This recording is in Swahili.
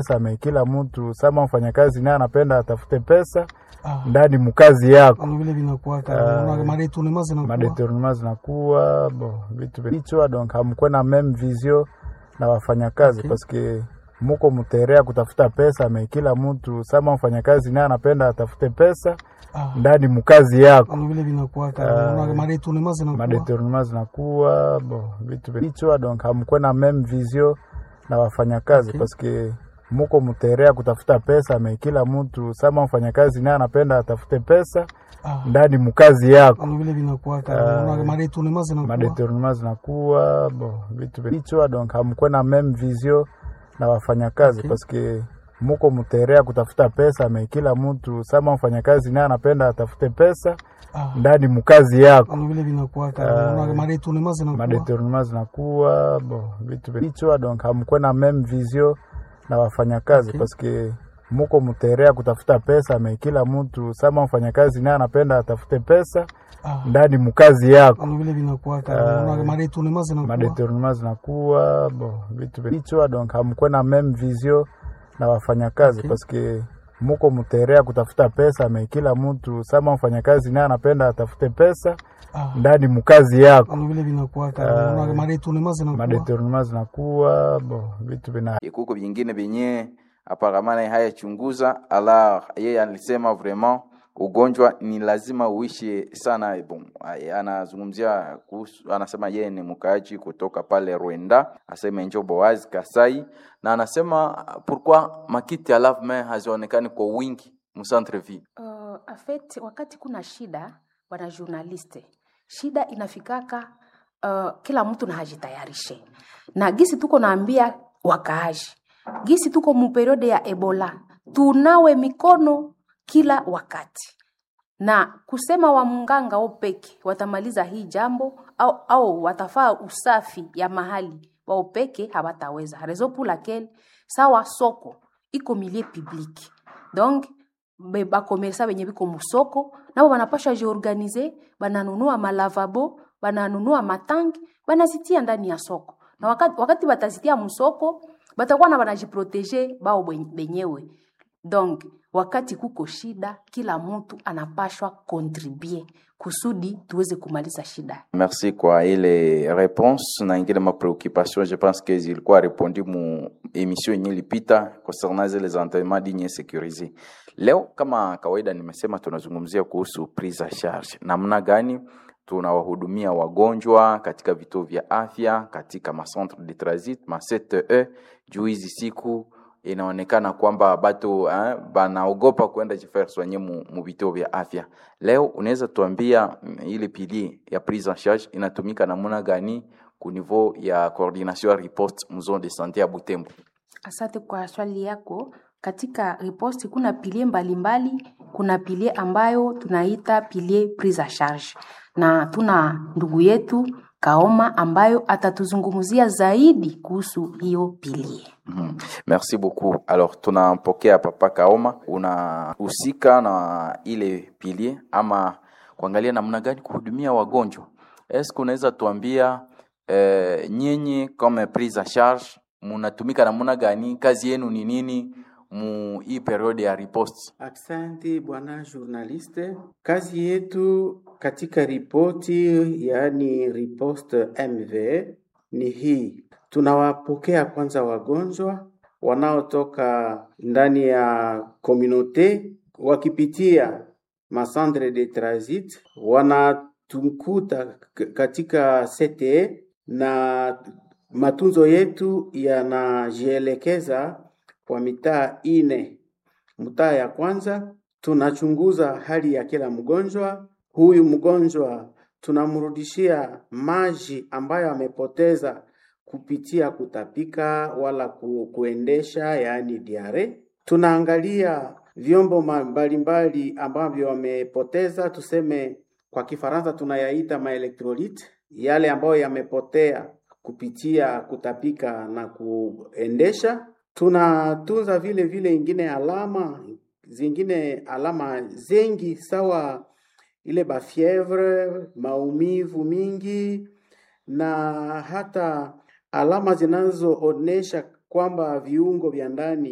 Sasa kila mtu sama mfanyakazi naye anapenda atafute pesa ndani mkazi yako. Vile vinakuwa kama madetournements zinakuwa vitu vichwa, donc hamkuwa na même vision na wafanyakazi parce que muko mterea kutafuta pesa. Kila mtu sama mfanyakazi naye anapenda atafute pesa ndani mkazi yako. Vile vinakuwa kama madetournements zinakuwa vitu vichwa, donc hamkuwa na même vision na wafanyakazi parce que muko mterea kutafuta pesa. Kila mtu sama mfanyakazi naye anapenda atafute pesa ndani mkazi yako. Vile vinakuwa kama madetournements zinakuwa vitu vichwa, donc hamkuwa na même vision na wafanyakazi parce que muko mterea kutafuta pesa. Kila mtu sama mfanyakazi naye anapenda atafute pesa ndani mkazi yako. Vile vinakuwa kama madetournements zinakuwa vitu vichwa, donc hamkuwa na même vision na wafanyakazi parce que muko mterea kutafuta pesa. Kila mtu sama mfanyakazi naye anapenda atafute pesa ndani mkazi yako. Vile vinakuwa kama madetournements zinakuwa vitu vichwa, donc hamkuwa na même vision na wafanyakazi parce que muko mterea kutafuta pesa. Kila mtu sama mfanyakazi naye anapenda atafute pesa ndani mkazi yako. Vile vinakuwa kama madetournements zinakuwa vitu vina kuko vingine venye apparemment haya chunguza. Alors yeye alisema vraiment ugonjwa ni lazima uishi sana. Anazungumzia kuhusu, anasema yeye ni mkaaji kutoka pale Rwanda, asema njo Boaz Kasai, na anasema pourquoi makiti ya lave-main hazionekani kwa wingi mu centre ville. En fait wakati kuna shida wana journaliste, shida inafikaka kila mtu na hajitayarishe. Na gisi tuko naambia wakaaji, gisi tuko mu periode ya Ebola, tunawe mikono kila wakati. Na kusema wa munganga opeke watamaliza hii jambo au watafaa usafi ya mahali wa opeke hawataweza. Raison pour laquelle sawa soko iko milieu public. Donc ba komersa benye biko musoko nabo banapasha jiorganiser, bananunua malavabo, bananunua matangi, banazitia ndani ya soko. Na wakati batazitia musoko batakuwa na banajiproteger bao benyewe. Donc wakati kuko shida kila mtu anapashwa contribuer kusudi tuweze kumaliza shida. Merci kwa ile réponse na ingine ma préoccupation. Je pense que zilikuwa répondu mu émission yenye ilipita concernant les entraînements dignes sécurisés. Leo kama kawaida nimesema tunazungumzia kuhusu prise en charge. Namna gani tunawahudumia wagonjwa katika vituo vya afya, katika ma centre de transit, ma CTE. Juu hizi siku inaonekana kwamba batu banaogopa kwenda jifaire soigner mu vituo vya afya. Leo unaweza tuambia ile pilier ya prise en charge inatumika namna gani ku niveau ya coordination riposte mu zone de santé ya Butembo? Asante kwa swali yako. Katika riposte kuna pilier mbalimbali. Kuna pilier ambayo tunaita pilier prise en charge, na tuna ndugu yetu Kaoma ambayo atatuzungumzia zaidi kuhusu hiyo pilier. Merci beaucoup. Alors tunampokea Papa Kaoma, unahusika na ile pilier ama kuangalia namna gani kuhudumia wagonjwa. Est-ce que unaweza tuambia nyinyi kama prise en charge mnatumika namna gani? Kazi yenu ni nini mu hii periode ya riposte? Asante bwana journaliste. Kazi yetu katika ripoti, yani riposte MV, ni hii. Tunawapokea kwanza wagonjwa wanaotoka ndani ya communauté wakipitia ma centre de transit, wanatukuta katika CTE, na matunzo yetu yanajielekeza kwa mitaa 4. Mtaa ya kwanza tunachunguza hali ya kila mgonjwa. Huyu mgonjwa tunamrudishia maji ambayo amepoteza kupitia kutapika wala kuendesha, yani diare. Tunaangalia vyombo mbalimbali ambavyo wamepoteza, tuseme kwa Kifaransa tunayaita maelectrolyte, yale ambayo yamepotea kupitia kutapika na kuendesha. Tunatunza vile ingine alama zengi sawa ile fievre, maumivu mingi, na hata alama zinazoonesha kwamba viungo vya ndani